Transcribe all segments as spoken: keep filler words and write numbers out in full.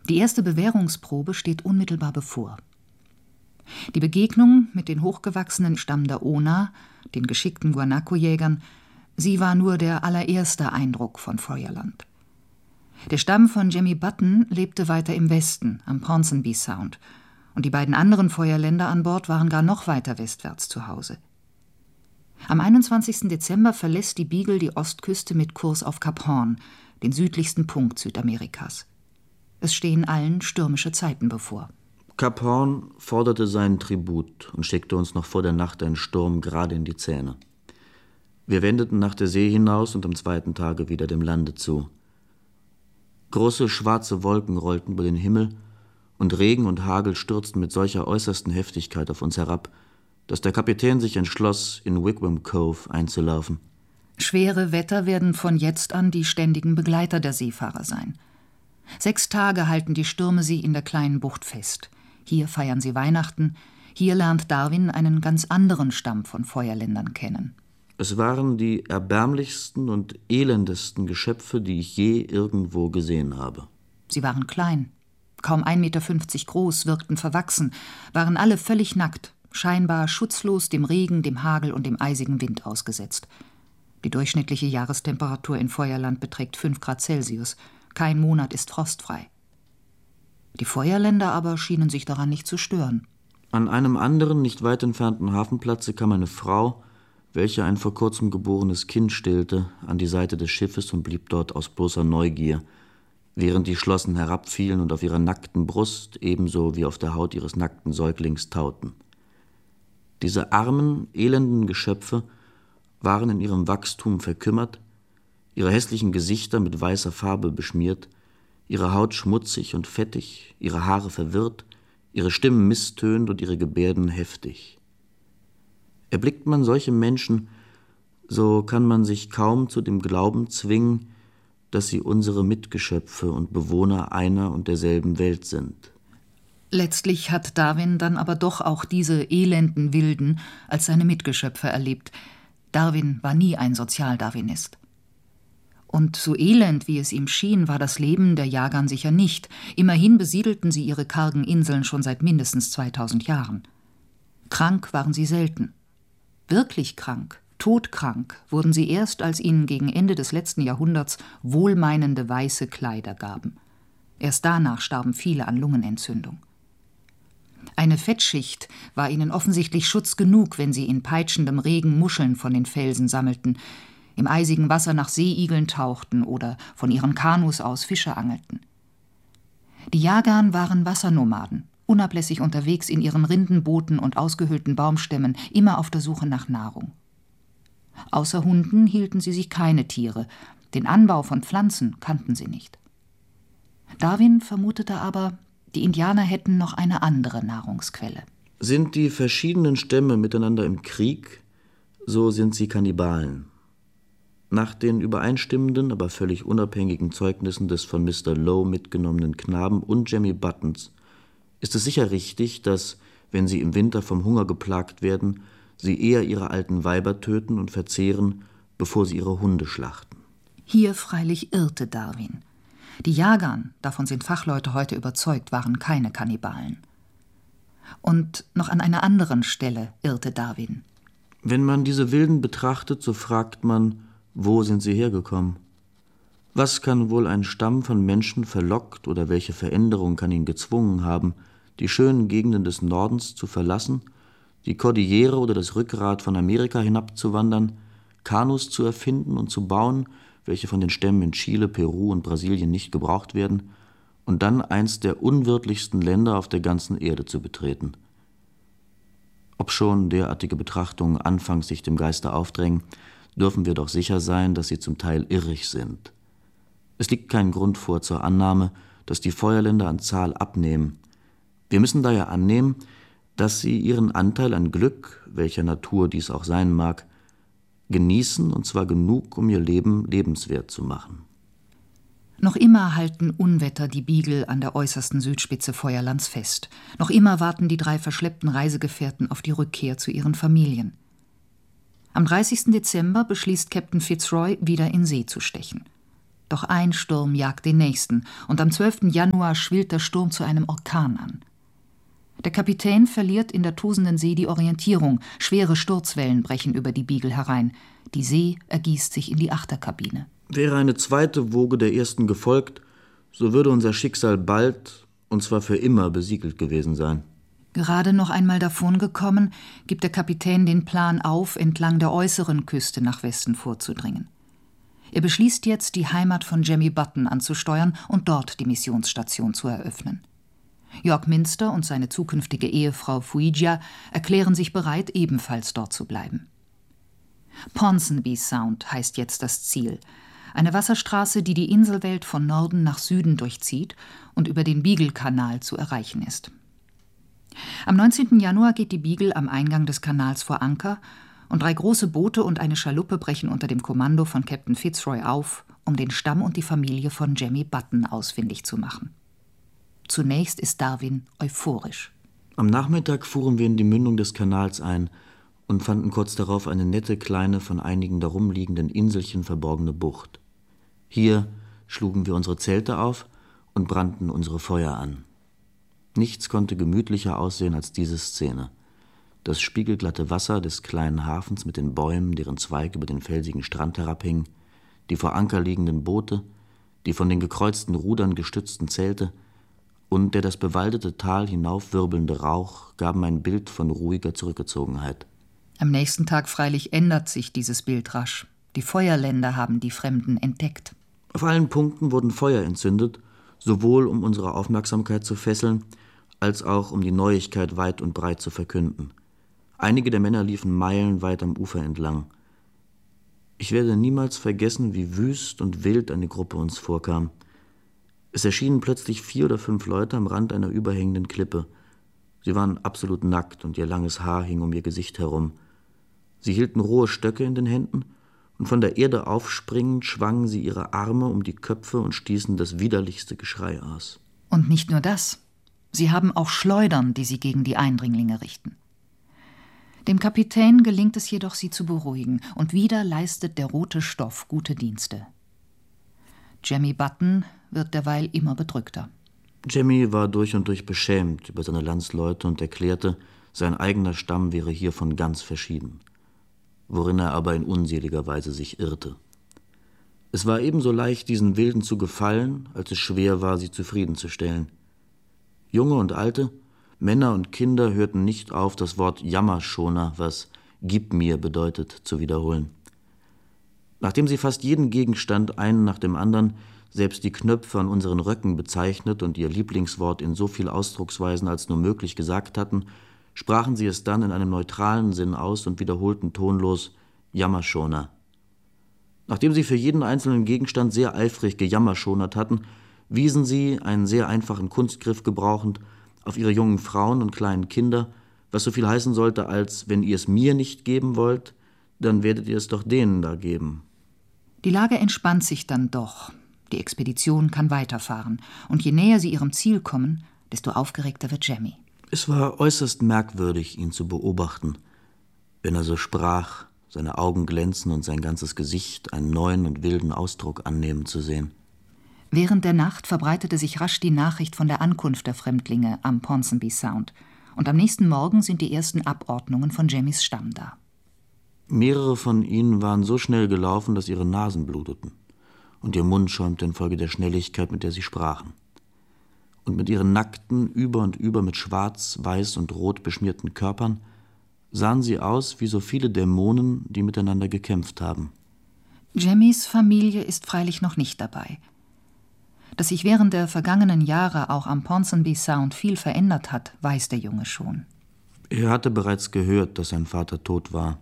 Die erste Bewährungsprobe steht unmittelbar bevor. Die Begegnung mit den hochgewachsenen Stamm der Ona, den geschickten Guanaco-Jägern, sie war nur der allererste Eindruck von Feuerland. Der Stamm von Jemmy Button lebte weiter im Westen, am Ponsonby Sound, und die beiden anderen Feuerländer an Bord waren gar noch weiter westwärts zu Hause. Am einundzwanzigsten Dezember verlässt die Beagle die Ostküste mit Kurs auf Kap Horn, den südlichsten Punkt Südamerikas. Es stehen allen stürmische Zeiten bevor. Kap Horn forderte seinen Tribut und schickte uns noch vor der Nacht einen Sturm gerade in die Zähne. Wir wendeten nach der See hinaus und am zweiten Tage wieder dem Lande zu. Große schwarze Wolken rollten über den Himmel und Regen und Hagel stürzten mit solcher äußersten Heftigkeit auf uns herab, dass der Kapitän sich entschloss, in Wigwam Cove einzulaufen. Schwere Wetter werden von jetzt an die ständigen Begleiter der Seefahrer sein. Sechs Tage halten die Stürme sie in der kleinen Bucht fest. Hier feiern sie Weihnachten, hier lernt Darwin einen ganz anderen Stamm von Feuerländern kennen. Es waren die erbärmlichsten und elendesten Geschöpfe, die ich je irgendwo gesehen habe. Sie waren klein, kaum ein Meter fünfzig groß, wirkten verwachsen, waren alle völlig nackt, scheinbar schutzlos dem Regen, dem Hagel und dem eisigen Wind ausgesetzt. Die durchschnittliche Jahrestemperatur in Feuerland beträgt fünf Grad Celsius. Kein Monat ist frostfrei. Die Feuerländer aber schienen sich daran nicht zu stören. An einem anderen, nicht weit entfernten Hafenplatze kam eine Frau, welche ein vor kurzem geborenes Kind stillte, an die Seite des Schiffes und blieb dort aus bloßer Neugier, während die Schlossen herabfielen und auf ihrer nackten Brust ebenso wie auf der Haut ihres nackten Säuglings tauten. Diese armen, elenden Geschöpfe waren in ihrem Wachstum verkümmert, ihre hässlichen Gesichter mit weißer Farbe beschmiert, ihre Haut schmutzig und fettig, ihre Haare verwirrt, ihre Stimmen misstönt und ihre Gebärden heftig. Erblickt man solche Menschen, so kann man sich kaum zu dem Glauben zwingen, dass sie unsere Mitgeschöpfe und Bewohner einer und derselben Welt sind. Letztlich hat Darwin dann aber doch auch diese elenden Wilden als seine Mitgeschöpfe erlebt. Darwin war nie ein Sozialdarwinist. Und so elend, wie es ihm schien, war das Leben der Jagern sicher nicht. Immerhin besiedelten sie ihre kargen Inseln schon seit mindestens zweitausend Jahren. Krank waren sie selten. Wirklich krank, todkrank wurden sie erst, als ihnen gegen Ende des letzten Jahrhunderts wohlmeinende weiße Kleider gaben. Erst danach starben viele an Lungenentzündung. Eine Fettschicht war ihnen offensichtlich Schutz genug, wenn sie in peitschendem Regen Muscheln von den Felsen sammelten, im eisigen Wasser nach Seeigeln tauchten oder von ihren Kanus aus Fische angelten. Die Jagern waren Wassernomaden, unablässig unterwegs in ihren Rindenbooten und ausgehöhlten Baumstämmen, immer auf der Suche nach Nahrung. Außer Hunden hielten sie sich keine Tiere, den Anbau von Pflanzen kannten sie nicht. Darwin vermutete aber, die Indianer hätten noch eine andere Nahrungsquelle. Sind die verschiedenen Stämme miteinander im Krieg, so sind sie Kannibalen. Nach den übereinstimmenden, aber völlig unabhängigen Zeugnissen des von Mister Lowe mitgenommenen Knaben und Jemmy Buttons ist es sicher richtig, dass, wenn sie im Winter vom Hunger geplagt werden, sie eher ihre alten Weiber töten und verzehren, bevor sie ihre Hunde schlachten. Hier freilich irrte Darwin. Die Jagern, davon sind Fachleute heute überzeugt, waren keine Kannibalen. Und noch an einer anderen Stelle irrte Darwin. Wenn man diese Wilden betrachtet, so fragt man, wo sind sie hergekommen? Was kann wohl ein Stamm von Menschen verlockt oder welche Veränderung kann ihn gezwungen haben, die schönen Gegenden des Nordens zu verlassen, die Kordillere oder das Rückgrat von Amerika hinabzuwandern, Kanus zu erfinden und zu bauen, welche von den Stämmen in Chile, Peru und Brasilien nicht gebraucht werden, und dann eins der unwirtlichsten Länder auf der ganzen Erde zu betreten. Obschon derartige Betrachtungen anfangs sich dem Geiste aufdrängen, dürfen wir doch sicher sein, dass sie zum Teil irrig sind. Es liegt kein Grund vor zur Annahme, dass die Feuerländer an Zahl abnehmen. Wir müssen daher annehmen, dass sie ihren Anteil an Glück, welcher Natur dies auch sein mag, genießen, und zwar genug, um ihr Leben lebenswert zu machen. Noch immer halten Unwetter die Beagle an der äußersten Südspitze Feuerlands fest. Noch immer warten die drei verschleppten Reisegefährten auf die Rückkehr zu ihren Familien. Am dreißigsten Dezember beschließt Captain Fitzroy, wieder in See zu stechen. Doch ein Sturm jagt den nächsten, und am zwölften Januar schwillt der Sturm zu einem Orkan an. Der Kapitän verliert in der tosenden See die Orientierung, schwere Sturzwellen brechen über die Beagle herein. Die See ergießt sich in die Achterkabine. Wäre eine zweite Woge der ersten gefolgt, so würde unser Schicksal bald, und zwar für immer, besiegelt gewesen sein. Gerade noch einmal davongekommen, gibt der Kapitän den Plan auf, entlang der äußeren Küste nach Westen vorzudringen. Er beschließt jetzt, die Heimat von Jemmy Button anzusteuern und dort die Missionsstation zu eröffnen. York Minster und seine zukünftige Ehefrau Fuijia erklären sich bereit, ebenfalls dort zu bleiben. Ponsonby Sound heißt jetzt das Ziel. Eine Wasserstraße, die die Inselwelt von Norden nach Süden durchzieht und über den Beagle-Kanal zu erreichen ist. Am neunzehnten Januar geht die Beagle am Eingang des Kanals vor Anker und drei große Boote und eine Schaluppe brechen unter dem Kommando von Captain Fitzroy auf, um den Stamm und die Familie von Jemmy Button ausfindig zu machen. Zunächst ist Darwin euphorisch. Am Nachmittag fuhren wir in die Mündung des Kanals ein und fanden kurz darauf eine nette, kleine, von einigen darum liegenden Inselchen verborgene Bucht. Hier schlugen wir unsere Zelte auf und brannten unsere Feuer an. Nichts konnte gemütlicher aussehen als diese Szene. Das spiegelglatte Wasser des kleinen Hafens mit den Bäumen, deren Zweig über den felsigen Strand herabhingen, die vor Anker liegenden Boote, die von den gekreuzten Rudern gestützten Zelte und der das bewaldete Tal hinaufwirbelnde Rauch gaben ein Bild von ruhiger Zurückgezogenheit. Am nächsten Tag freilich ändert sich dieses Bild rasch. Die Feuerländer haben die Fremden entdeckt. Auf allen Punkten wurden Feuer entzündet, sowohl um unsere Aufmerksamkeit zu fesseln, als auch um die Neuigkeit weit und breit zu verkünden. Einige der Männer liefen meilenweit am Ufer entlang. Ich werde niemals vergessen, wie wüst und wild eine Gruppe uns vorkam. Es erschienen plötzlich vier oder fünf Leute am Rand einer überhängenden Klippe. Sie waren absolut nackt und ihr langes Haar hing um ihr Gesicht herum. Sie hielten rohe Stöcke in den Händen und von der Erde aufspringend schwangen sie ihre Arme um die Köpfe und stießen das widerlichste Geschrei aus. Und nicht nur das. Sie haben auch Schleudern, die sie gegen die Eindringlinge richten. Dem Kapitän gelingt es jedoch, sie zu beruhigen, und wieder leistet der rote Stoff gute Dienste. Jemmy Button wird derweil immer bedrückter. Jemmy war durch und durch beschämt über seine Landsleute und erklärte, sein eigener Stamm wäre hiervon ganz verschieden, worin er aber in unseliger Weise sich irrte. Es war ebenso leicht, diesen Wilden zu gefallen, als es schwer war, sie zufriedenzustellen. Junge und Alte, Männer und Kinder hörten nicht auf, das Wort Jammerschoner, was »Gib mir« bedeutet, zu wiederholen. Nachdem sie fast jeden Gegenstand, einen nach dem anderen, selbst die Knöpfe an unseren Röcken bezeichnet und ihr Lieblingswort in so viel Ausdrucksweisen als nur möglich gesagt hatten, sprachen sie es dann in einem neutralen Sinn aus und wiederholten tonlos »Jammerschoner«. Nachdem sie für jeden einzelnen Gegenstand sehr eifrig gejammerschonert hatten, wiesen sie, einen sehr einfachen Kunstgriff gebrauchend, auf ihre jungen Frauen und kleinen Kinder, was so viel heißen sollte als, wenn ihr es mir nicht geben wollt, dann werdet ihr es doch denen da geben. Die Lage entspannt sich dann doch. Die Expedition kann weiterfahren, und je näher sie ihrem Ziel kommen, desto aufgeregter wird Jemmy. Es war äußerst merkwürdig, ihn zu beobachten. Wenn er so sprach, seine Augen glänzen und sein ganzes Gesicht einen neuen und wilden Ausdruck annehmen zu sehen. Während der Nacht verbreitete sich rasch die Nachricht von der Ankunft der Fremdlinge am Ponsonby Sound, und am nächsten Morgen sind die ersten Abordnungen von Jemmys Stamm da. Mehrere von ihnen waren so schnell gelaufen, dass ihre Nasen bluteten, und ihr Mund schäumte infolge der Schnelligkeit, mit der sie sprachen. Und mit ihren nackten, über und über mit schwarz, weiß und rot beschmierten Körpern sahen sie aus wie so viele Dämonen, die miteinander gekämpft haben. Jemmys Familie ist freilich noch nicht dabei. Dass sich während der vergangenen Jahre auch am Ponsonby Sound viel verändert hat, weiß der Junge schon. Er hatte bereits gehört, dass sein Vater tot war.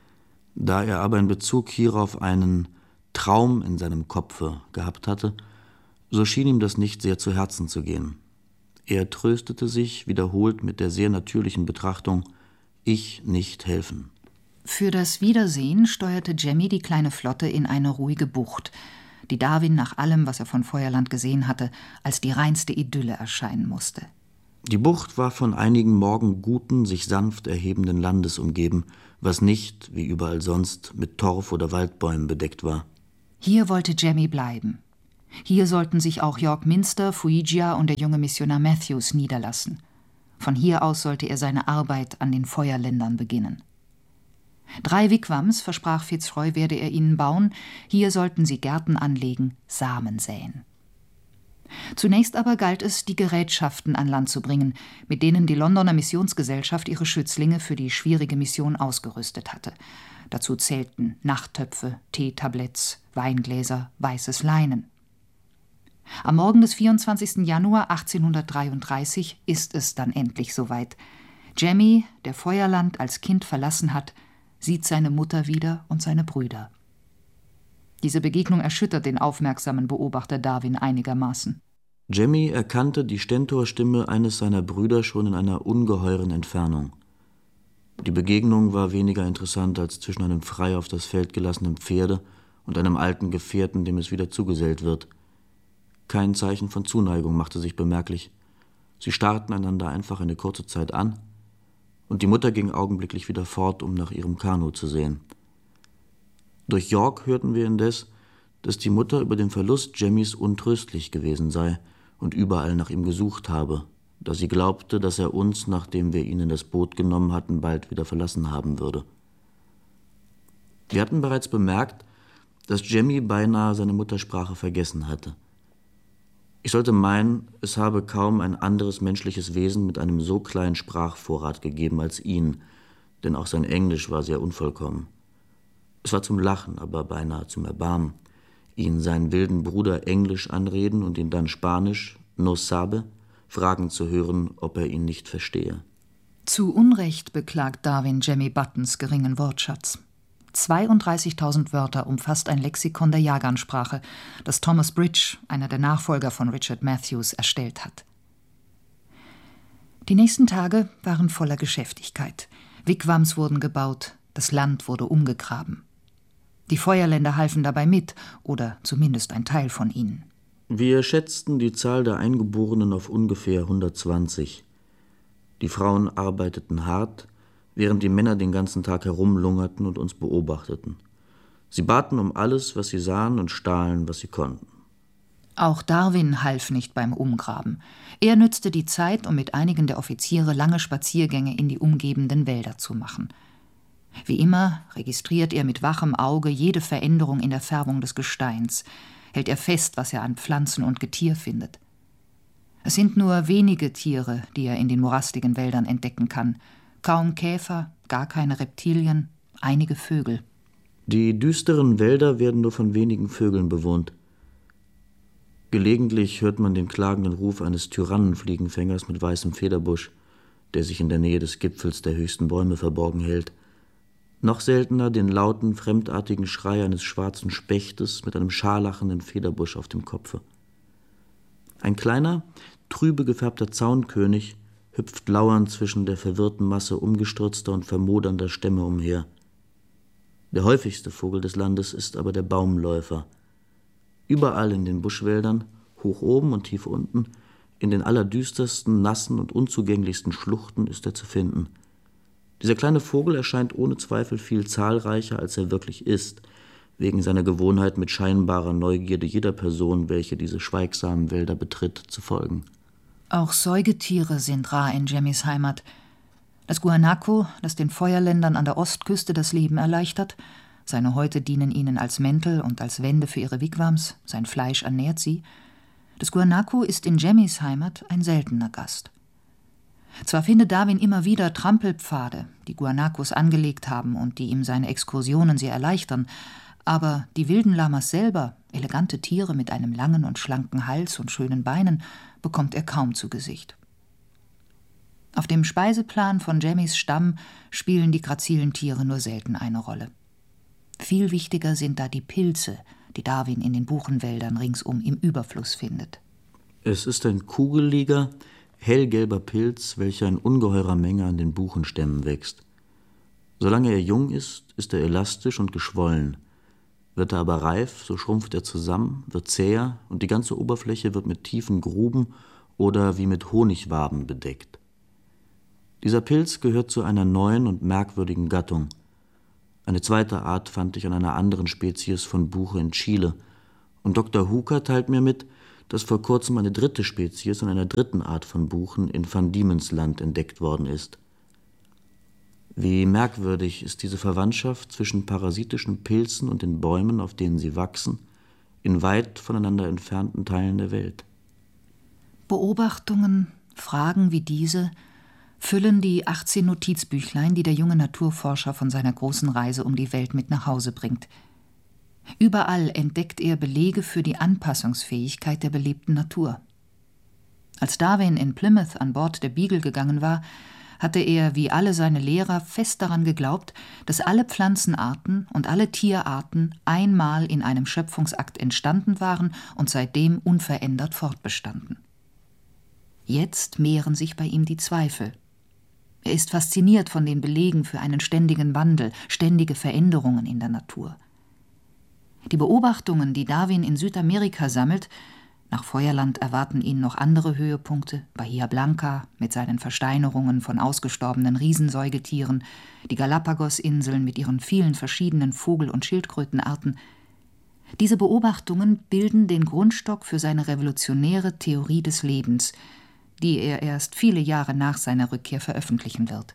Da er aber in Bezug hierauf einen Traum in seinem Kopfe gehabt hatte, so schien ihm das nicht sehr zu Herzen zu gehen. Er tröstete sich wiederholt mit der sehr natürlichen Betrachtung, ich nicht helfen. Für das Wiedersehen steuerte Jemmy die kleine Flotte in eine ruhige Bucht, die Darwin nach allem, was er von Feuerland gesehen hatte, als die reinste Idylle erscheinen musste. Die Bucht war von einigen morgenguten, sich sanft erhebenden Landes umgeben, was nicht, wie überall sonst, mit Torf oder Waldbäumen bedeckt war. Hier wollte Jemmy bleiben. Hier sollten sich auch York Minster, Fuigia und der junge Missionar Matthews niederlassen. Von hier aus sollte er seine Arbeit an den Feuerländern beginnen. Drei Wigwams, versprach Fitzroy, werde er ihnen bauen. Hier sollten sie Gärten anlegen, Samen säen. Zunächst aber galt es, die Gerätschaften an Land zu bringen, mit denen die Londoner Missionsgesellschaft ihre Schützlinge für die schwierige Mission ausgerüstet hatte. Dazu zählten Nachttöpfe, Teetabletts, Weingläser, weißes Leinen. Am Morgen des vierundzwanzigsten Januar achtzehnhundertdreiunddreißig ist es dann endlich soweit. Jemmy, der Feuerland als Kind verlassen hat, sieht seine Mutter wieder und seine Brüder. Diese Begegnung erschüttert den aufmerksamen Beobachter Darwin einigermaßen. Jemmy erkannte die Stentorstimme eines seiner Brüder schon in einer ungeheuren Entfernung. Die Begegnung war weniger interessant als zwischen einem frei auf das Feld gelassenen Pferde und einem alten Gefährten, dem es wieder zugesellt wird. Kein Zeichen von Zuneigung machte sich bemerklich. Sie starrten einander einfach eine kurze Zeit an, und die Mutter ging augenblicklich wieder fort, um nach ihrem Kanu zu sehen. Durch York hörten wir indes, dass die Mutter über den Verlust Jemmys untröstlich gewesen sei und überall nach ihm gesucht habe, da sie glaubte, dass er uns, nachdem wir ihn in das Boot genommen hatten, bald wieder verlassen haben würde. Wir hatten bereits bemerkt, dass Jemmy beinahe seine Muttersprache vergessen hatte. Ich sollte meinen, es habe kaum ein anderes menschliches Wesen mit einem so kleinen Sprachvorrat gegeben als ihn, denn auch sein Englisch war sehr unvollkommen. Es war zum Lachen, aber beinahe zum Erbarmen, ihn seinen wilden Bruder Englisch anreden und ihn dann Spanisch, no sabe, fragen zu hören, ob er ihn nicht verstehe. Zu Unrecht beklagt Darwin Jemmy Buttons geringen Wortschatz. zweiunddreißigtausend Wörter umfasst ein Lexikon der Yaghan-Sprache, das Thomas Bridge, einer der Nachfolger von Richard Matthews, erstellt hat. Die nächsten Tage waren voller Geschäftigkeit. Wigwams wurden gebaut, das Land wurde umgegraben. Die Feuerländer halfen dabei mit, oder zumindest ein Teil von ihnen. Wir schätzten die Zahl der Eingeborenen auf ungefähr hundertzwanzig. Die Frauen arbeiteten hart, während die Männer den ganzen Tag herumlungerten und uns beobachteten. Sie baten um alles, was sie sahen, und stahlen, was sie konnten. Auch Darwin half nicht beim Umgraben. Er nützte die Zeit, um mit einigen der Offiziere lange Spaziergänge in die umgebenden Wälder zu machen. Wie immer registriert er mit wachem Auge jede Veränderung in der Färbung des Gesteins, hält er fest, was er an Pflanzen und Getier findet. Es sind nur wenige Tiere, die er in den morastigen Wäldern entdecken kann. Kaum Käfer, gar keine Reptilien, einige Vögel. Die düsteren Wälder werden nur von wenigen Vögeln bewohnt. Gelegentlich hört man den klagenden Ruf eines Tyrannenfliegenfängers mit weißem Federbusch, der sich in der Nähe des Gipfels der höchsten Bäume verborgen hält. Noch seltener den lauten, fremdartigen Schrei eines schwarzen Spechtes mit einem scharlachenden Federbusch auf dem Kopfe. Ein kleiner, trübe gefärbter Zaunkönig hüpft lauernd zwischen der verwirrten Masse umgestürzter und vermodernder Stämme umher. Der häufigste Vogel des Landes ist aber der Baumläufer. Überall in den Buschwäldern, hoch oben und tief unten, in den allerdüstersten, nassen und unzugänglichsten Schluchten ist er zu finden. Dieser kleine Vogel erscheint ohne Zweifel viel zahlreicher, als er wirklich ist, wegen seiner Gewohnheit, mit scheinbarer Neugierde jeder Person, welche diese schweigsamen Wälder betritt, zu folgen. Auch Säugetiere sind rar in Jemmys Heimat. Das Guanaco, das den Feuerländern an der Ostküste das Leben erleichtert, seine Häute dienen ihnen als Mäntel und als Wände für ihre Wigwams, sein Fleisch ernährt sie. Das Guanaco ist in Jemmys Heimat ein seltener Gast. Zwar findet Darwin immer wieder Trampelpfade, die Guanacos angelegt haben und die ihm seine Exkursionen sehr erleichtern, aber die wilden Lamas selber, elegante Tiere mit einem langen und schlanken Hals und schönen Beinen, bekommt er kaum zu Gesicht. Auf dem Speiseplan von Jemmys Stamm spielen die grazilen Tiere nur selten eine Rolle. Viel wichtiger sind da die Pilze, die Darwin in den Buchenwäldern ringsum im Überfluss findet. Es ist ein kugeliger, hellgelber Pilz, welcher in ungeheurer Menge an den Buchenstämmen wächst. Solange er jung ist, ist er elastisch und geschwollen. Wird er aber reif, so schrumpft er zusammen, wird zäher und die ganze Oberfläche wird mit tiefen Gruben oder wie mit Honigwaben bedeckt. Dieser Pilz gehört zu einer neuen und merkwürdigen Gattung. Eine zweite Art fand ich an einer anderen Spezies von Buche in Chile, Und Doktor Hooker teilt mir mit, dass vor kurzem eine dritte Spezies und einer dritten Art von Buchen in Van Diemen's Land entdeckt worden ist. Wie merkwürdig ist diese Verwandtschaft zwischen parasitischen Pilzen und den Bäumen, auf denen sie wachsen, in weit voneinander entfernten Teilen der Welt. Beobachtungen, Fragen wie diese füllen die achtzehn Notizbüchlein, die der junge Naturforscher von seiner großen Reise um die Welt mit nach Hause bringt. Überall entdeckt er Belege für die Anpassungsfähigkeit der belebten Natur. Als Darwin in Plymouth an Bord der Beagle gegangen war, hatte er, wie alle seine Lehrer, fest daran geglaubt, dass alle Pflanzenarten und alle Tierarten einmal in einem Schöpfungsakt entstanden waren und seitdem unverändert fortbestanden. Jetzt mehren sich bei ihm die Zweifel. Er ist fasziniert von den Belegen für einen ständigen Wandel, ständige Veränderungen in der Natur. Die Beobachtungen, die Darwin in Südamerika sammelt, nach Feuerland erwarten ihn noch andere Höhepunkte, Bahia Blanca mit seinen Versteinerungen von ausgestorbenen Riesensäugetieren, die Galapagos-Inseln mit ihren vielen verschiedenen Vogel- und Schildkrötenarten. Diese Beobachtungen bilden den Grundstock für seine revolutionäre Theorie des Lebens, die er erst viele Jahre nach seiner Rückkehr veröffentlichen wird.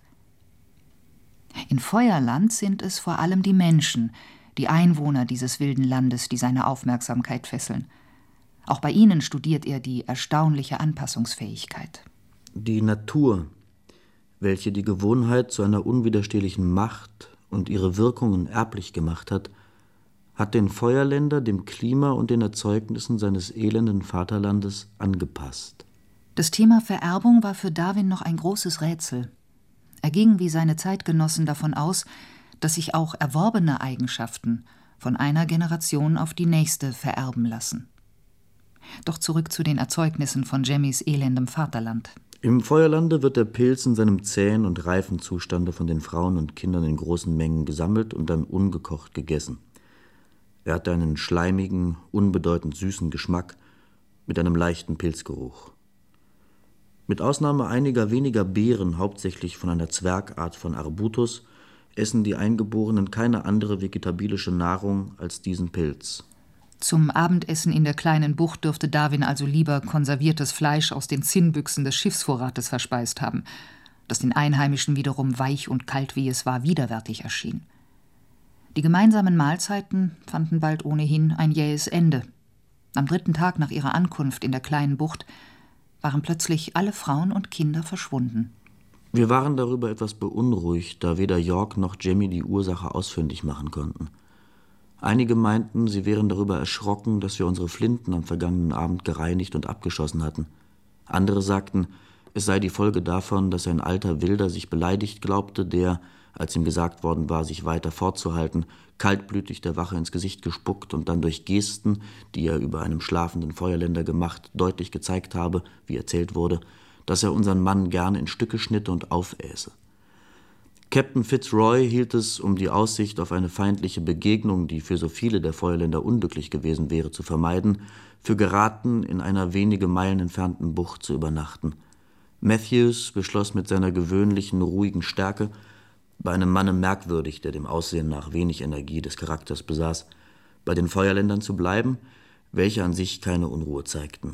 In Feuerland sind es vor allem die Menschen, die Einwohner dieses wilden Landes, die seine Aufmerksamkeit fesseln. Auch bei ihnen studiert er die erstaunliche Anpassungsfähigkeit. Die Natur, welche die Gewohnheit zu einer unwiderstehlichen Macht und ihre Wirkungen erblich gemacht hat, hat den Feuerländer dem Klima und den Erzeugnissen seines elenden Vaterlandes angepasst. Das Thema Vererbung war für Darwin noch ein großes Rätsel. Er ging wie seine Zeitgenossen davon aus, dass sich auch erworbene Eigenschaften von einer Generation auf die nächste vererben lassen. Doch zurück zu den Erzeugnissen von Jemmys elendem Vaterland. Im Feuerlande wird der Pilz in seinem zähen und reifen Zustande von den Frauen und Kindern in großen Mengen gesammelt und dann ungekocht gegessen. Er hatte einen schleimigen, unbedeutend süßen Geschmack mit einem leichten Pilzgeruch. Mit Ausnahme einiger weniger Beeren, hauptsächlich von einer Zwergart von Arbutus, essen die Eingeborenen keine andere vegetabilische Nahrung als diesen Pilz. Zum Abendessen in der kleinen Bucht dürfte Darwin also lieber konserviertes Fleisch aus den Zinnbüchsen des Schiffsvorrates verspeist haben, das den Einheimischen wiederum weich und kalt wie es war widerwärtig erschien. Die gemeinsamen Mahlzeiten fanden bald ohnehin ein jähes Ende. Am dritten Tag nach ihrer Ankunft in der kleinen Bucht waren plötzlich alle Frauen und Kinder verschwunden. Wir waren darüber etwas beunruhigt, da weder York noch Jemmy die Ursache ausfindig machen konnten. Einige meinten, sie wären darüber erschrocken, dass wir unsere Flinten am vergangenen Abend gereinigt und abgeschossen hatten. Andere sagten, es sei die Folge davon, dass ein alter Wilder sich beleidigt glaubte, der, als ihm gesagt worden war, sich weiter fortzuhalten, kaltblütig der Wache ins Gesicht gespuckt und dann durch Gesten, die er über einem schlafenden Feuerländer gemacht, deutlich gezeigt habe, wie erzählt wurde, dass er unseren Mann gern in Stücke schnitte und aufäße. Captain Fitzroy hielt es, um die Aussicht auf eine feindliche Begegnung, die für so viele der Feuerländer unglücklich gewesen wäre, zu vermeiden, für geraten, in einer wenige Meilen entfernten Bucht zu übernachten. Matthews beschloss mit seiner gewöhnlichen, ruhigen Stärke, bei einem Manne merkwürdig, der dem Aussehen nach wenig Energie des Charakters besaß, bei den Feuerländern zu bleiben, welche an sich keine Unruhe zeigten.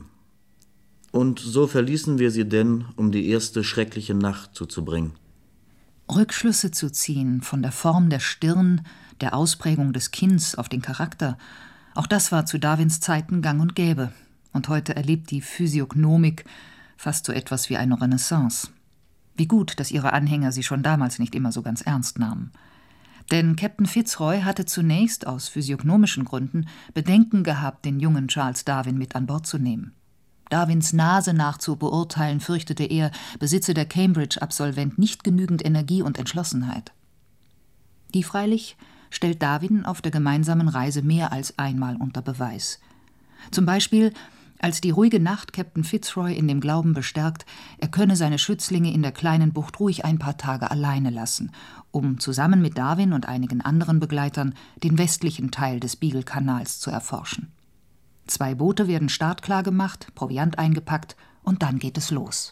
Und so verließen wir sie denn, um die erste schreckliche Nacht zuzubringen. Rückschlüsse zu ziehen von der Form der Stirn, der Ausprägung des Kinns auf den Charakter, auch das war zu Darwins Zeiten gang und gäbe. Und heute erlebt die Physiognomik fast so etwas wie eine Renaissance. Wie gut, dass ihre Anhänger sie schon damals nicht immer so ganz ernst nahmen. Denn Captain Fitzroy hatte zunächst aus physiognomischen Gründen Bedenken gehabt, den jungen Charles Darwin mit an Bord zu nehmen. Darwins Nase nach zu beurteilen, fürchtete er, besitze der Cambridge-Absolvent nicht genügend Energie und Entschlossenheit. Die freilich stellt Darwin auf der gemeinsamen Reise mehr als einmal unter Beweis. Zum Beispiel, als die ruhige Nacht Captain Fitzroy in dem Glauben bestärkt, er könne seine Schützlinge in der kleinen Bucht ruhig ein paar Tage alleine lassen, um zusammen mit Darwin und einigen anderen Begleitern den westlichen Teil des Beagle-Kanals zu erforschen. Zwei Boote werden startklar gemacht, Proviant eingepackt und dann geht es los.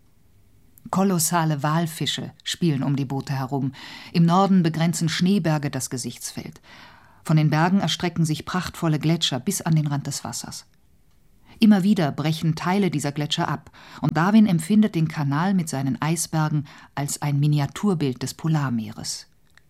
Kolossale Walfische spielen um die Boote herum. Im Norden begrenzen Schneeberge das Gesichtsfeld. Von den Bergen erstrecken sich prachtvolle Gletscher bis an den Rand des Wassers. Immer wieder brechen Teile dieser Gletscher ab, und Darwin empfindet den Kanal mit seinen Eisbergen als ein Miniaturbild des Polarmeeres.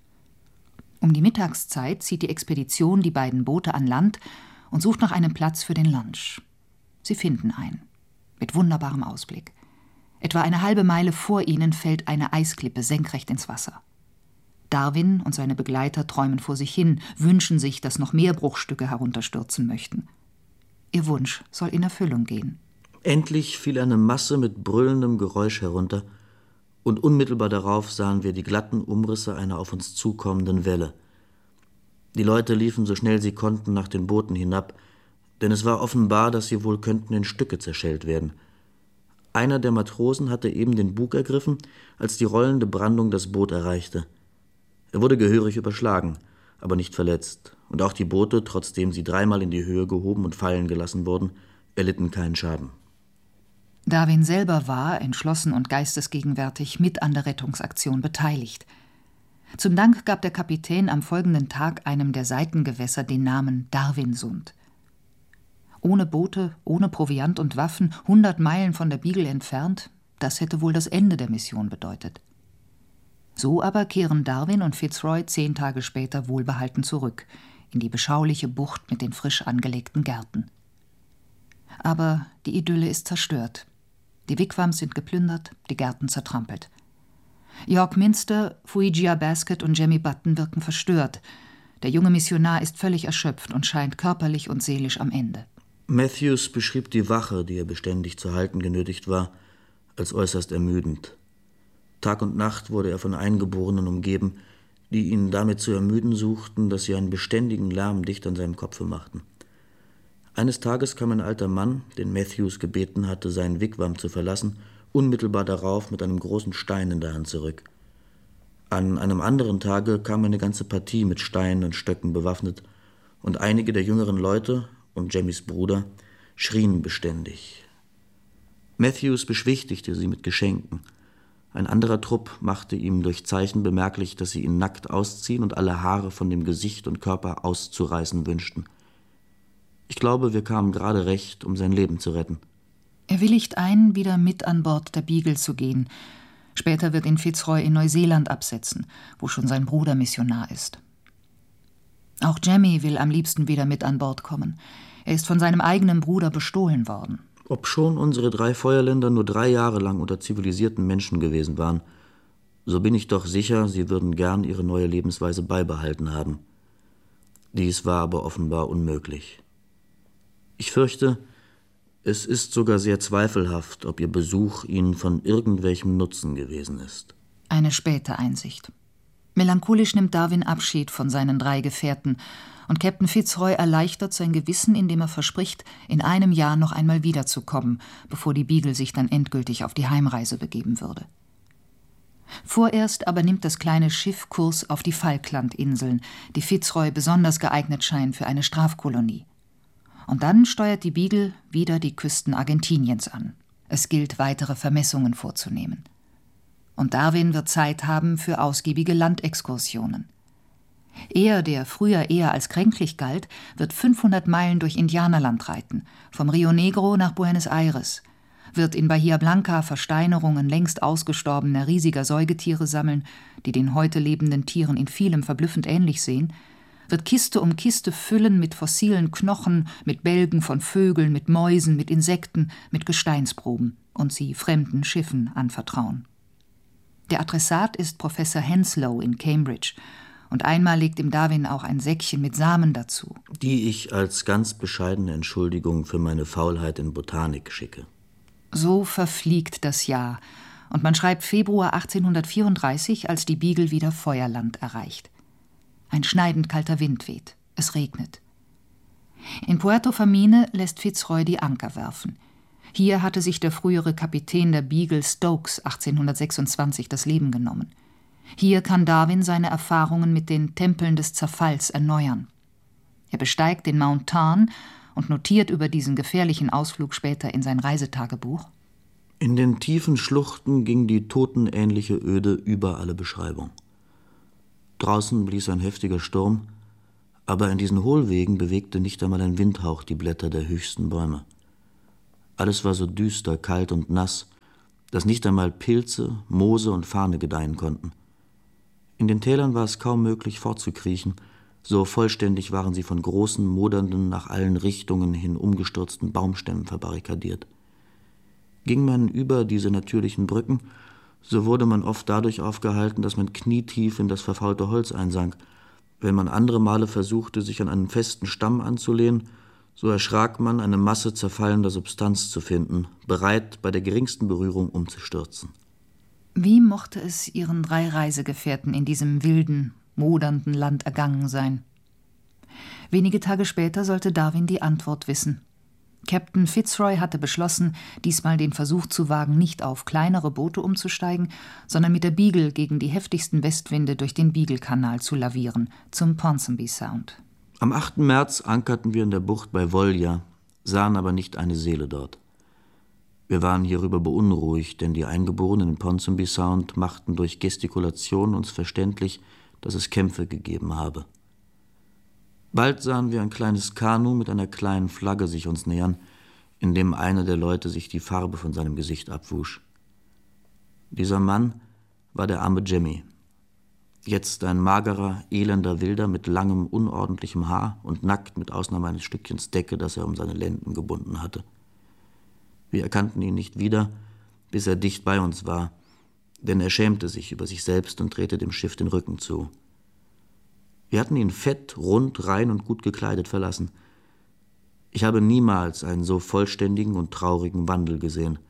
Um die Mittagszeit zieht die Expedition die beiden Boote an Land und sucht nach einem Platz für den Lunch. Sie finden einen, mit wunderbarem Ausblick. Etwa eine halbe Meile vor ihnen fällt eine Eisklippe senkrecht ins Wasser. Darwin und seine Begleiter träumen vor sich hin, wünschen sich, dass noch mehr Bruchstücke herunterstürzen möchten. Ihr Wunsch soll in Erfüllung gehen. Endlich fiel eine Masse mit brüllendem Geräusch herunter, und unmittelbar darauf sahen wir die glatten Umrisse einer auf uns zukommenden Welle. Die Leute liefen so schnell sie konnten nach den Booten hinab, denn es war offenbar, dass sie wohl könnten in Stücke zerschellt werden. Einer der Matrosen hatte eben den Bug ergriffen, als die rollende Brandung das Boot erreichte. Er wurde gehörig überschlagen, aber nicht verletzt, und auch die Boote, trotzdem sie dreimal in die Höhe gehoben und fallen gelassen wurden, erlitten keinen Schaden. Darwin selber war, entschlossen und geistesgegenwärtig, mit an der Rettungsaktion beteiligt. Zum Dank gab der Kapitän am folgenden Tag einem der Seitengewässer den Namen Darwinsund. Ohne Boote, ohne Proviant und Waffen, hundert Meilen von der Beagle entfernt, das hätte wohl das Ende der Mission bedeutet. So aber kehren Darwin und Fitzroy zehn Tage später wohlbehalten zurück, in die beschauliche Bucht mit den frisch angelegten Gärten. Aber die Idylle ist zerstört. Die Wigwams sind geplündert, die Gärten zertrampelt. York Minster, Fuigia Basket und Jemmy Button wirken verstört. Der junge Missionar ist völlig erschöpft und scheint körperlich und seelisch am Ende. Matthews beschrieb die Wache, die er beständig zu halten genötigt war, als äußerst ermüdend. Tag und Nacht wurde er von Eingeborenen umgeben, die ihn damit zu ermüden suchten, dass sie einen beständigen Lärm dicht an seinem Kopfe machten. Eines Tages kam ein alter Mann, den Matthews gebeten hatte, seinen Wigwam zu verlassen, unmittelbar darauf mit einem großen Stein in der Hand zurück. An einem anderen Tage kam eine ganze Partie mit Steinen und Stöcken bewaffnet, und einige der jüngeren Leute und Jemmys Bruder schrien beständig. Matthews beschwichtigte sie mit Geschenken. Ein anderer Trupp machte ihm durch Zeichen bemerklich, dass sie ihn nackt ausziehen und alle Haare von dem Gesicht und Körper auszureißen wünschten. Ich glaube, wir kamen gerade recht, um sein Leben zu retten. Er willigt ein, wieder mit an Bord der Beagle zu gehen. Später wird ihn Fitzroy in Neuseeland absetzen, wo schon sein Bruder Missionar ist. Auch Jemmy will am liebsten wieder mit an Bord kommen. Er ist von seinem eigenen Bruder bestohlen worden. Obschon unsere drei Feuerländer nur drei Jahre lang unter zivilisierten Menschen gewesen waren, so bin ich doch sicher, sie würden gern ihre neue Lebensweise beibehalten haben. Dies war aber offenbar unmöglich. Ich fürchte, es ist sogar sehr zweifelhaft, ob ihr Besuch ihnen von irgendwelchem Nutzen gewesen ist. Eine späte Einsicht. Melancholisch nimmt Darwin Abschied von seinen drei Gefährten, und Captain Fitzroy erleichtert sein Gewissen, indem er verspricht, in einem Jahr noch einmal wiederzukommen, bevor die Beagle sich dann endgültig auf die Heimreise begeben würde. Vorerst aber nimmt das kleine Schiff Kurs auf die Falklandinseln, die Fitzroy besonders geeignet scheinen für eine Strafkolonie. Und dann steuert die Beagle wieder die Küsten Argentiniens an. Es gilt, weitere Vermessungen vorzunehmen. Und Darwin wird Zeit haben für ausgiebige Landexkursionen. Er, der früher eher als kränklich galt, wird fünfhundert Meilen durch Indianerland reiten, vom Rio Negro nach Buenos Aires, wird in Bahia Blanca Versteinerungen längst ausgestorbener riesiger Säugetiere sammeln, die den heute lebenden Tieren in vielem verblüffend ähnlich sehen, wird Kiste um Kiste füllen mit fossilen Knochen, mit Bälgen von Vögeln, mit Mäusen, mit Insekten, mit Gesteinsproben und sie fremden Schiffen anvertrauen. Der Adressat ist Professor Henslow in Cambridge, und einmal legt ihm Darwin auch ein Säckchen mit Samen dazu, die ich als ganz bescheidene Entschuldigung für meine Faulheit in Botanik schicke. So verfliegt das Jahr, und man schreibt Februar achtzehnhundertvierunddreißig, als die Beagle wieder Feuerland erreicht. Ein schneidend kalter Wind weht, es regnet. In Puerto Famine lässt Fitzroy die Anker werfen. Hier hatte sich der frühere Kapitän der Beagle Stokes achtzehnhundertsechsundzwanzig das Leben genommen. Hier kann Darwin seine Erfahrungen mit den Tempeln des Zerfalls erneuern. Er besteigt den Mount Tarn und notiert über diesen gefährlichen Ausflug später in sein Reisetagebuch: In den tiefen Schluchten ging die totenähnliche Öde über alle Beschreibung. Draußen blies ein heftiger Sturm, Aber in diesen Hohlwegen bewegte nicht einmal ein Windhauch die Blätter der höchsten Bäume. Alles war so düster, kalt und nass, dass nicht einmal Pilze, Moose und Farne gedeihen konnten. In den Tälern war es kaum möglich, fortzukriechen, so vollständig waren sie von großen, modernden, nach allen Richtungen hin umgestürzten Baumstämmen verbarrikadiert. Ging man über diese natürlichen Brücken, so wurde man oft dadurch aufgehalten, dass man knietief in das verfaulte Holz einsank. Wenn man andere Male versuchte, sich an einen festen Stamm anzulehnen, so erschrak man, eine Masse zerfallender Substanz zu finden, bereit, bei der geringsten Berührung umzustürzen. Wie mochte es ihren drei Reisegefährten in diesem wilden, modernden Land ergangen sein? Wenige Tage später sollte Darwin die Antwort wissen. Captain Fitzroy hatte beschlossen, diesmal den Versuch zu wagen, nicht auf kleinere Boote umzusteigen, sondern mit der Beagle gegen die heftigsten Westwinde durch den Beagle-Kanal zu lavieren, zum Ponsonby Sound. Am achten März ankerten wir in der Bucht bei Volja, sahen aber nicht eine Seele dort. Wir waren hierüber beunruhigt, denn die Eingeborenen in Ponsonby Sound machten durch Gestikulation uns verständlich, dass es Kämpfe gegeben habe. Bald sahen wir ein kleines Kanu mit einer kleinen Flagge sich uns nähern, in dem einer der Leute sich die Farbe von seinem Gesicht abwusch. Dieser Mann war der arme Jemmy. Jetzt ein magerer, elender Wilder mit langem, unordentlichem Haar und nackt mit Ausnahme eines Stückchens Decke, das er um seine Lenden gebunden hatte. Wir erkannten ihn nicht wieder, bis er dicht bei uns war, denn er schämte sich über sich selbst und drehte dem Schiff den Rücken zu. Wir hatten ihn fett, rund, rein und gut gekleidet verlassen. Ich habe niemals einen so vollständigen und traurigen Wandel gesehen.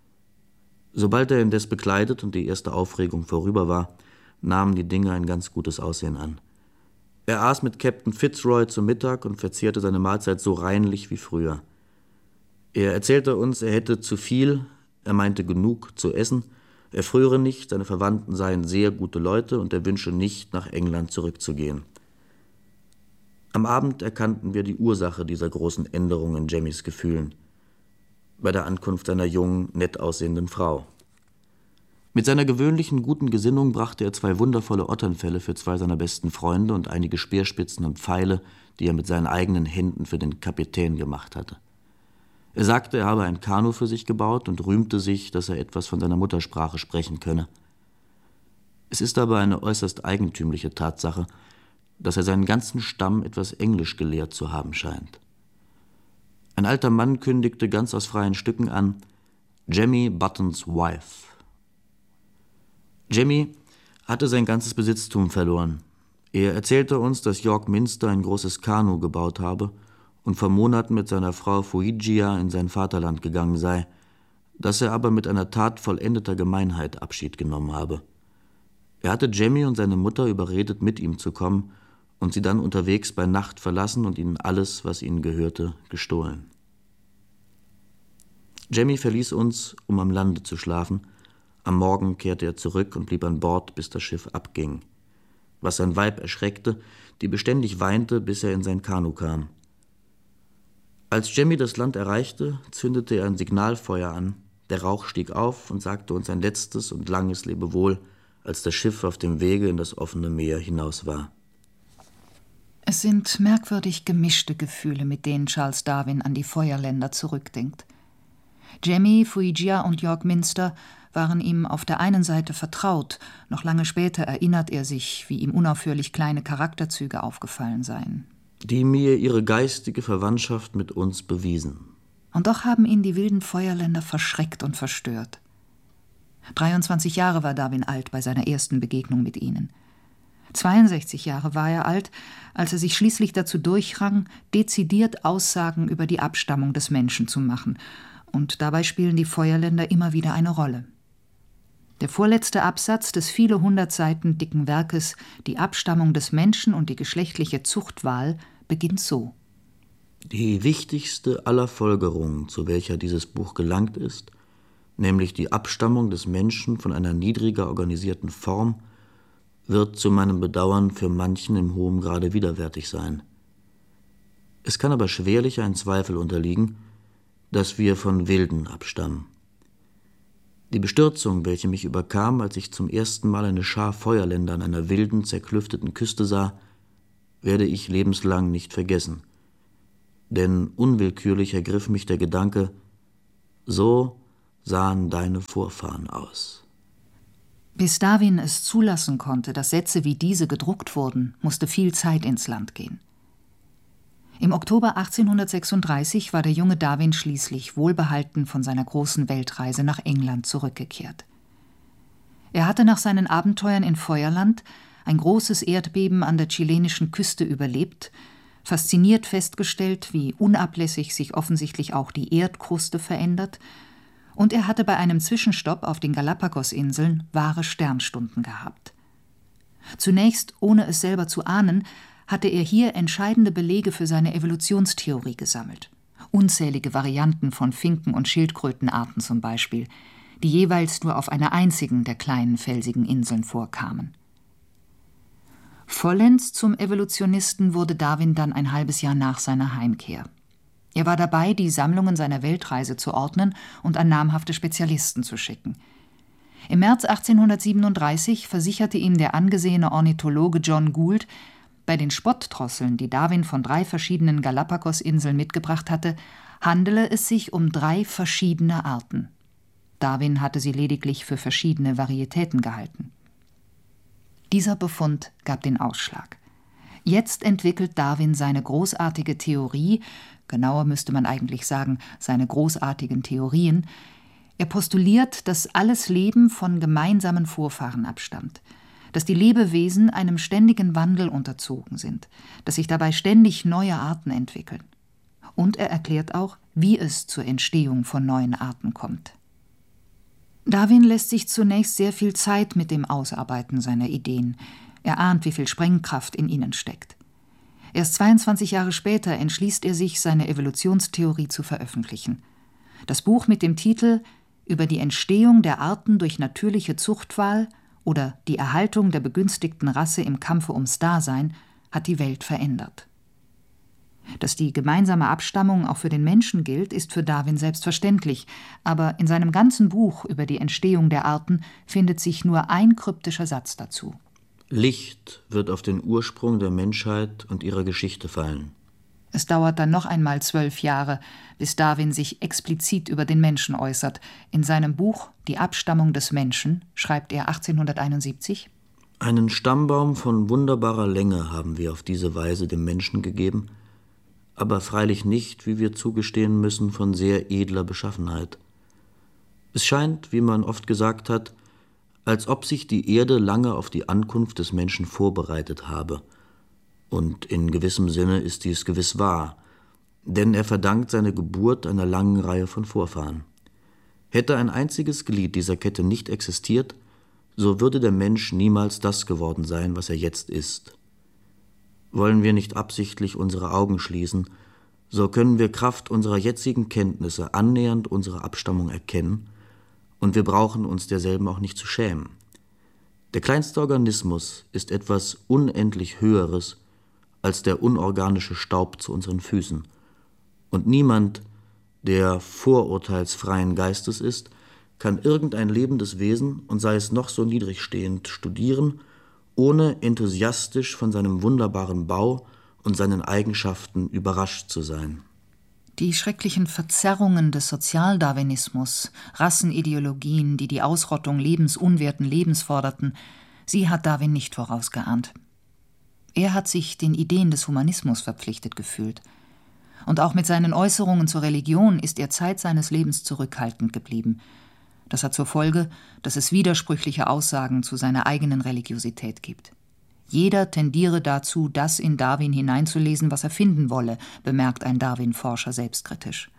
Sobald er indes bekleidet und die erste Aufregung vorüber war, nahmen die Dinge ein ganz gutes Aussehen an. Er aß mit Captain Fitzroy zu Mittag und verzehrte seine Mahlzeit so reinlich wie früher. Er erzählte uns, er hätte zu viel, er meinte genug zu essen, er fröre nicht, seine Verwandten seien sehr gute Leute und er wünsche nicht, nach England zurückzugehen. Am Abend erkannten wir die Ursache dieser großen Änderung in Jemmys Gefühlen. Bei der Ankunft seiner jungen, nett aussehenden Frau. Mit seiner gewöhnlichen guten Gesinnung brachte er zwei wundervolle Otternfelle für zwei seiner besten Freunde und einige Speerspitzen und Pfeile, die er mit seinen eigenen Händen für den Kapitän gemacht hatte. Er sagte, er habe ein Kanu für sich gebaut und rühmte sich, dass er etwas von seiner Muttersprache sprechen könne. Es ist aber eine äußerst eigentümliche Tatsache, dass er seinen ganzen Stamm etwas Englisch gelehrt zu haben scheint. Ein alter Mann kündigte ganz aus freien Stücken an, Jemmy Buttons Wife. Jemmy hatte sein ganzes Besitztum verloren. Er erzählte uns, dass York Minster ein großes Kanu gebaut habe und vor Monaten mit seiner Frau Fuigia in sein Vaterland gegangen sei, dass er aber mit einer Tat vollendeter Gemeinheit Abschied genommen habe. Er hatte Jemmy und seine Mutter überredet, mit ihm zu kommen und sie dann unterwegs bei Nacht verlassen und ihnen alles, was ihnen gehörte, gestohlen. Jemmy verließ uns, um am Lande zu schlafen. Am Morgen kehrte er zurück und blieb an Bord, bis das Schiff abging. Was sein Weib erschreckte, die beständig weinte, bis er in sein Kanu kam. Als Jemmy das Land erreichte, zündete er ein Signalfeuer an. Der Rauch stieg auf und sagte uns ein letztes und langes Lebewohl, als das Schiff auf dem Wege in das offene Meer hinaus war. Es sind merkwürdig gemischte Gefühle, mit denen Charles Darwin an die Feuerländer zurückdenkt. Jemmy, Fuigia und York Minster waren ihm auf der einen Seite vertraut, noch lange später erinnert er sich, wie ihm unaufhörlich kleine Charakterzüge aufgefallen seien. Die mir ihre geistige Verwandtschaft mit uns bewiesen. Und doch haben ihn die wilden Feuerländer verschreckt und verstört. dreiundzwanzig Jahre war Darwin alt bei seiner ersten Begegnung mit ihnen. zweiundsechzig Jahre war er alt, als er sich schließlich dazu durchrang, dezidiert Aussagen über die Abstammung des Menschen zu machen. Und dabei spielen die Feuerländer immer wieder eine Rolle. Der vorletzte Absatz des viele hundert Seiten dicken Werkes »Die Abstammung des Menschen und die geschlechtliche Zuchtwahl« beginnt so. Die wichtigste aller Folgerungen, zu welcher dieses Buch gelangt ist, nämlich die Abstammung des Menschen von einer niedriger organisierten Form, wird zu meinem Bedauern für manchen im hohen Grade widerwärtig sein. Es kann aber schwerlich ein Zweifel unterliegen, dass wir von Wilden abstammen. Die Bestürzung, welche mich überkam, als ich zum ersten Mal eine Schar Feuerländer an einer wilden, zerklüfteten Küste sah, werde ich lebenslang nicht vergessen. Denn unwillkürlich ergriff mich der Gedanke, so sahen deine Vorfahren aus. Bis Darwin es zulassen konnte, dass Sätze wie diese gedruckt wurden, musste viel Zeit ins Land gehen. Im Oktober achtzehnhundertsechsunddreißig war der junge Darwin schließlich wohlbehalten von seiner großen Weltreise nach England zurückgekehrt. Er hatte nach seinen Abenteuern in Feuerland ein großes Erdbeben an der chilenischen Küste überlebt, fasziniert festgestellt, wie unablässig sich offensichtlich auch die Erdkruste verändert, und er hatte bei einem Zwischenstopp auf den Galapagos-Inseln wahre Sternstunden gehabt. Zunächst, ohne es selber zu ahnen, hatte er hier entscheidende Belege für seine Evolutionstheorie gesammelt. Unzählige Varianten von Finken- und Schildkrötenarten zum Beispiel, die jeweils nur auf einer einzigen der kleinen felsigen Inseln vorkamen. Vollends zum Evolutionisten wurde Darwin dann ein halbes Jahr nach seiner Heimkehr. Er war dabei, die Sammlungen seiner Weltreise zu ordnen und an namhafte Spezialisten zu schicken. Im März achtzehnhundertsiebenunddreißig versicherte ihm der angesehene Ornithologe John Gould, bei den Spottdrosseln, die Darwin von drei verschiedenen Galapagos-Inseln mitgebracht hatte, handele es sich um drei verschiedene Arten. Darwin hatte sie lediglich für verschiedene Varietäten gehalten. Dieser Befund gab den Ausschlag. Jetzt entwickelt Darwin seine großartige Theorie, genauer müsste man eigentlich sagen, seine großartigen Theorien. Er postuliert, dass alles Leben von gemeinsamen Vorfahren abstammt, dass die Lebewesen einem ständigen Wandel unterzogen sind, dass sich dabei ständig neue Arten entwickeln. Und er erklärt auch, wie es zur Entstehung von neuen Arten kommt. Darwin lässt sich zunächst sehr viel Zeit mit dem Ausarbeiten seiner Ideen. Er ahnt, wie viel Sprengkraft in ihnen steckt. Erst zweiundzwanzig Jahre später entschließt er sich, seine Evolutionstheorie zu veröffentlichen. Das Buch mit dem Titel »Über die Entstehung der Arten durch natürliche Zuchtwahl« oder »Die Erhaltung der begünstigten Rasse im Kampfe ums Dasein« hat die Welt verändert. Dass die gemeinsame Abstammung auch für den Menschen gilt, ist für Darwin selbstverständlich, aber in seinem ganzen Buch über die Entstehung der Arten findet sich nur ein kryptischer Satz dazu. Licht wird auf den Ursprung der Menschheit und ihrer Geschichte fallen. Es dauert dann noch einmal zwölf Jahre, bis Darwin sich explizit über den Menschen äußert. In seinem Buch »Die Abstammung des Menschen« schreibt er achtzehnhunderteinundsiebzig: Einen Stammbaum von wunderbarer Länge haben wir auf diese Weise dem Menschen gegeben, aber freilich nicht, wie wir zugestehen müssen, von sehr edler Beschaffenheit. Es scheint, wie man oft gesagt hat, als ob sich die Erde lange auf die Ankunft des Menschen vorbereitet habe. Und in gewissem Sinne ist dies gewiss wahr, denn er verdankt seine Geburt einer langen Reihe von Vorfahren. Hätte ein einziges Glied dieser Kette nicht existiert, so würde der Mensch niemals das geworden sein, was er jetzt ist. Wollen wir nicht absichtlich unsere Augen schließen, so können wir Kraft unserer jetzigen Kenntnisse annähernd unsere Abstammung erkennen, und wir brauchen uns derselben auch nicht zu schämen. Der kleinste Organismus ist etwas unendlich Höheres als der unorganische Staub zu unseren Füßen, und niemand, der vorurteilsfreien Geistes ist, kann irgendein lebendes Wesen, und sei es noch so niedrig stehend, studieren, ohne enthusiastisch von seinem wunderbaren Bau und seinen Eigenschaften überrascht zu sein. Die schrecklichen Verzerrungen des Sozialdarwinismus, Rassenideologien, die die Ausrottung lebensunwerten Lebens forderten, sie hat Darwin nicht vorausgeahnt. Er hat sich den Ideen des Humanismus verpflichtet gefühlt. Und auch mit seinen Äußerungen zur Religion ist er Zeit seines Lebens zurückhaltend geblieben. Das hat zur Folge, dass es widersprüchliche Aussagen zu seiner eigenen Religiosität gibt. Jeder tendiere dazu, das in Darwin hineinzulesen, was er finden wolle, bemerkt ein Darwin-Forscher selbstkritisch.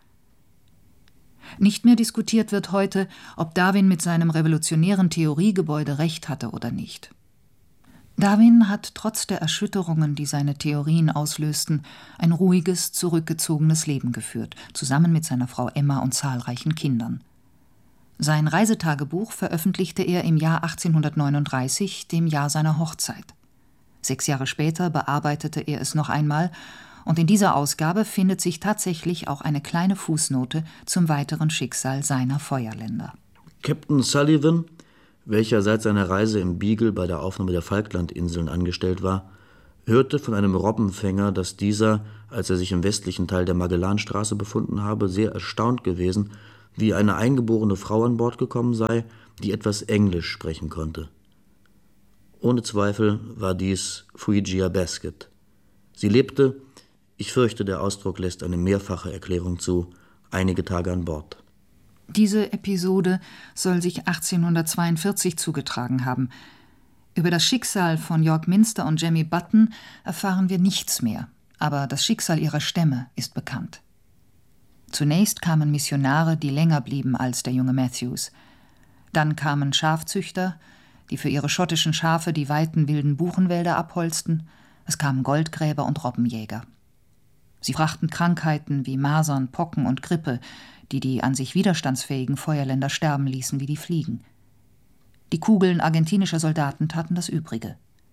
Nicht mehr diskutiert wird heute, ob Darwin mit seinem revolutionären Theoriegebäude recht hatte oder nicht. Darwin hat trotz der Erschütterungen, die seine Theorien auslösten, ein ruhiges, zurückgezogenes Leben geführt, zusammen mit seiner Frau Emma und zahlreichen Kindern. Sein Reisetagebuch veröffentlichte er im Jahr achtzehnhundertneununddreißig, dem Jahr seiner Hochzeit. Sechs Jahre später bearbeitete er es noch einmal, und in dieser Ausgabe findet sich tatsächlich auch eine kleine Fußnote zum weiteren Schicksal seiner Feuerländer. Captain Sullivan, welcher seit seiner Reise im Beagle bei der Aufnahme der Falklandinseln angestellt war, hörte von einem Robbenfänger, dass dieser, als er sich im westlichen Teil der Magellanstraße befunden habe, sehr erstaunt gewesen, wie eine eingeborene Frau an Bord gekommen sei, die etwas Englisch sprechen konnte. Ohne Zweifel war dies Phrygia Baskett. Sie lebte, ich fürchte, der Ausdruck lässt eine mehrfache Erklärung zu, einige Tage an Bord. Diese Episode soll sich achtzehnhundertzweiundvierzig zugetragen haben. Über das Schicksal von York Minster und Jemmy Button erfahren wir nichts mehr, aber das Schicksal ihrer Stämme ist bekannt. Zunächst kamen Missionare, die länger blieben als der junge Matthews. Dann kamen Schafzüchter, die für ihre schottischen Schafe die weiten wilden Buchenwälder abholzten. Es kamen Goldgräber und Robbenjäger. Sie brachten Krankheiten wie Masern, Pocken und Grippe, die die an sich widerstandsfähigen Feuerländer sterben ließen wie die Fliegen. Die Kugeln argentinischer Soldaten taten das Übrige.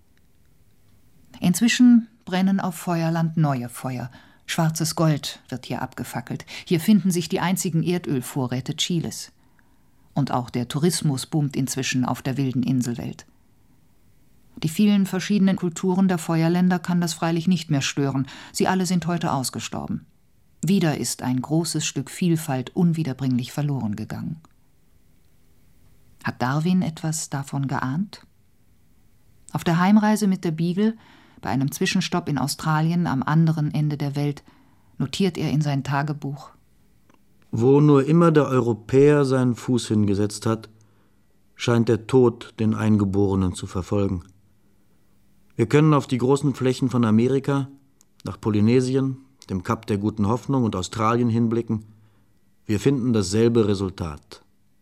Inzwischen brennen auf Feuerland neue Feuer. Schwarzes Gold wird hier abgefackelt. Hier finden sich die einzigen Erdölvorräte Chiles. Und auch der Tourismus boomt inzwischen auf der wilden Inselwelt. Die vielen verschiedenen Kulturen der Feuerländer kann das freilich nicht mehr stören. Sie alle sind heute ausgestorben. Wieder ist ein großes Stück Vielfalt unwiederbringlich verloren gegangen. Hat Darwin etwas davon geahnt? Auf der Heimreise mit der Beagle, bei einem Zwischenstopp in Australien am anderen Ende der Welt, notiert er in sein Tagebuch: Wo nur immer der Europäer seinen Fuß hingesetzt hat, scheint der Tod den Eingeborenen zu verfolgen. Wir können auf die großen Flächen von Amerika, nach Polynesien, dem Kap der Guten Hoffnung und Australien hinblicken. Wir finden dasselbe Resultat.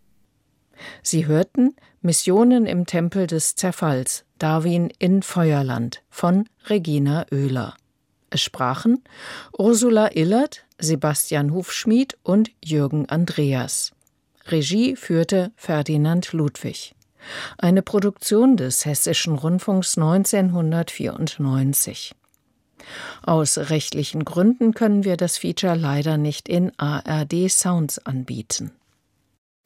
Sie hörten Missionen im Tempel des Zerfalls, Darwin in Feuerland von Regina Oehler. Es sprachen Ursula Illert, Sebastian Hufschmied und Jürgen Andreas. Regie führte Ferdinand Ludwig. Eine Produktion des Hessischen Rundfunks neunzehnhundertvierundneunzig. Aus rechtlichen Gründen können wir das Feature leider nicht in A R D Sounds anbieten.